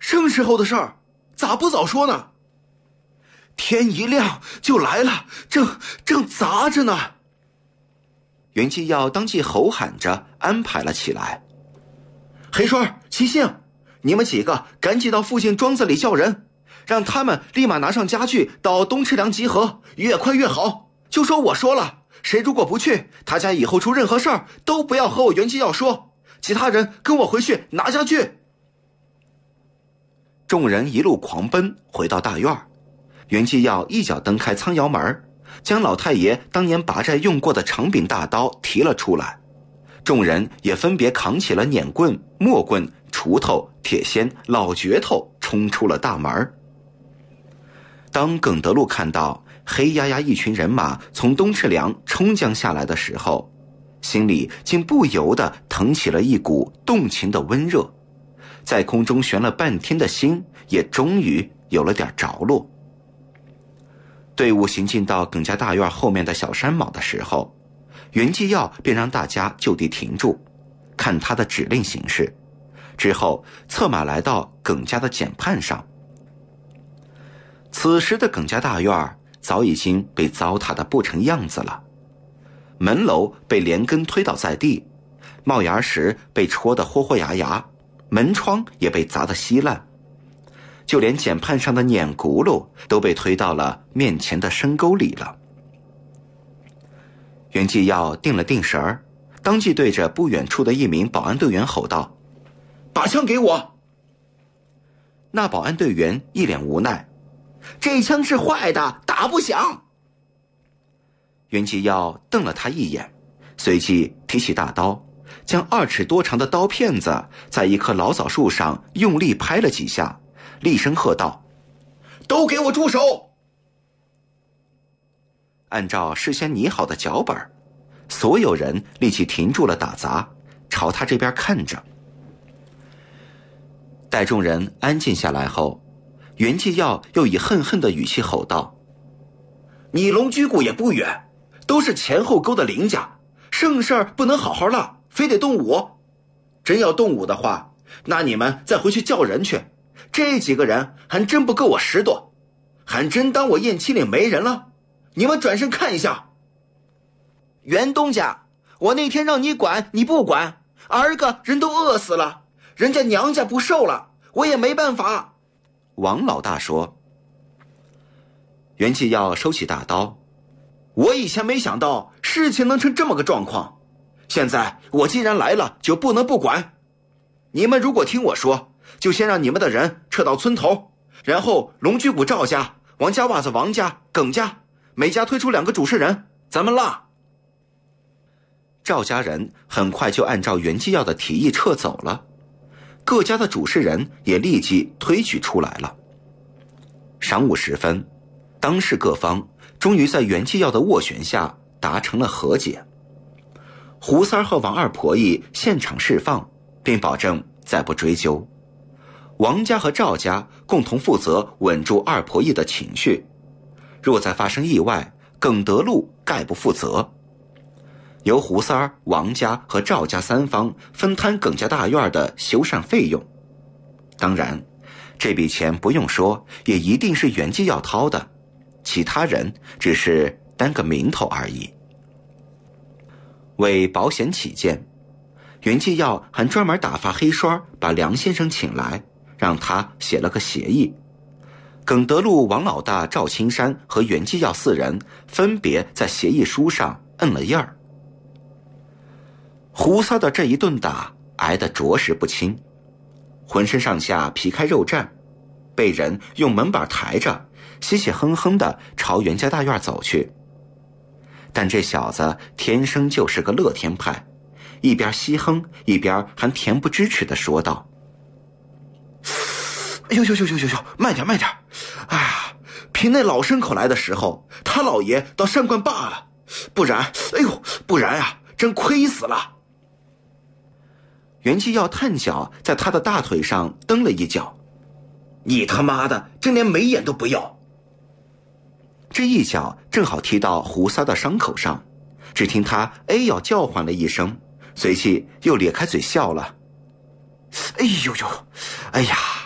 什时候的事儿？咋不早说呢？天一亮就来了，正砸着呢。 袁继耀当即吼喊着安排了起来。 黑栓、齐兴，你们几个赶紧到附近庄子里叫人，让他们立马拿上家具到东赤梁集合，越快越好。就说我说了，谁如果不去，他家以后出任何事儿都不要和我袁继耀说，其他人跟我回去拿家具。 众人一路狂奔回到大院，袁继耀一脚蹬开仓窑门，将老太爷当年拔寨用过的长柄大刀提了出来。众人也分别扛起了碾棍、磨棍、锄头、铁锨、老镢头，冲出了大门。当耿德禄看到黑压压一群人马从东赤梁冲将下来的时候，心里竟不由得腾起了一股动情的温热，在空中悬了半天的心也终于有了点着落。队伍行进到耿家大院后面的小山峁的时候，袁继耀便让大家就地停住，看他的指令行事，之后策马来到耿家的简畔上。此时的耿家大院早已经被糟蹋得不成样子了，门楼被连根推倒在地，帽檐石被戳得豁豁牙牙，门窗也被砸得稀烂，就连简畔上的碾轱辘都被推到了面前的深沟里了。袁继耀定了定神儿，当即对着不远处的一名保安队员吼道：“ 把枪给我！” 那保安队员一脸无奈：“ 这枪是坏的，打不响。” 袁继耀瞪了他一眼，随即提起大刀，将2尺多长的刀片子在一棵老枣树上用力拍了几下，厉声喝道：“ 都给我住手！” 按照事先拟好的脚本，所有人立即停住了打砸，朝他这边看着。待众人安静下来后，袁继耀又以恨恨的语气吼道：“ 你龙居谷也不远，都是前后沟的邻家，剩事儿不能好好落，非得动武。真要动武的话，那你们再回去叫人去。这几个人还真不够我10多，还真当我燕七岭没人了。你们转身看一下。袁东家，我那天让你管你不管，儿个人都饿死了，人家娘家不受了，我也没办法。” 王老大说。袁继耀收起大刀：“ 我以前没想到事情能成这么个状况，现在我既然来了，就不能不管。你们如果听我说，就先让你们的人撤到村头，然后龙居谷赵家、王家袜子王家、耿家，每家推出2个主事人，咱们拉。” 赵家人很快就按照袁继耀的提议撤走了，各家的主事人也立即推举出来了。晌午时分，当事各方终于在袁继耀的斡旋下达成了和解。胡三儿和王二婆姨现场释放，并保证再不追究。王家和赵家共同负责稳住二婆姨的情绪，若再发生意外，耿德禄概不负责。由胡三儿、王家和赵家3方分摊耿家大院的修缮费用。当然，这笔钱不用说，也一定是袁继耀掏的，其他人只是担个名头而已。为保险起见，袁继耀还专门打发黑栓把梁先生请来，让他写了个协议。耿德禄、王老大、赵青山和袁继耀4人分别在协议书上摁了印儿。胡三的这一顿打挨得着实不轻，浑身上下皮开肉绽，被人用门板抬着，嘻嘻哼哼地朝袁家大院走去。但这小子天生就是个乐天派，一边嘻哼一边还恬不知耻地说道：“ 哎呦，慢点！哎呀，凭那老牲口来的时候，他老爷倒善惯罢了，不然啊，真亏死了。” 袁继耀探脚在他的大腿上蹬了一脚：“ 你他妈的真连眉眼都不要！” 这一脚正好踢到胡三的伤口上，只听他哎呦叫唤了一声，随即又咧开嘴笑了：“ 哎呀，